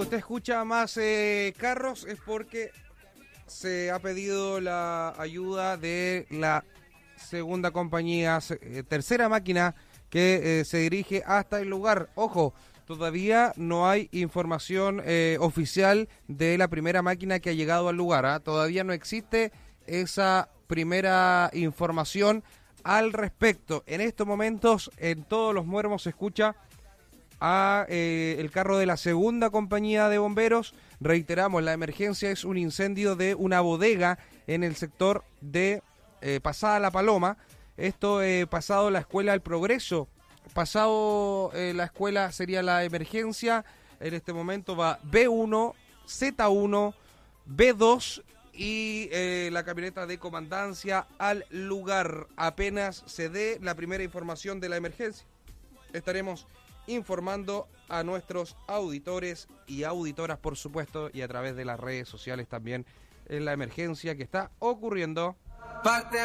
usted escucha más carros es porque se ha pedido la ayuda de la segunda compañía, tercera máquina que se dirige hasta el lugar. Ojo, todavía no hay información oficial de la primera máquina que ha llegado al lugar, ¿ah? Todavía no existe esa primera información al respecto. En estos momentos, en todos los muermos se escucha a el carro de la segunda compañía de bomberos. Reiteramos, la emergencia es un incendio de una bodega en el sector de Pasada La Paloma. Esto pasado la escuela El Progreso. Pasado la escuela sería la emergencia. En este momento va B1, Z1, B2 y la camioneta de comandancia al lugar. Apenas se dé la primera información de la emergencia, estaremos informando a nuestros auditores y auditoras, por supuesto, y a través de las redes sociales también en la emergencia que está ocurriendo.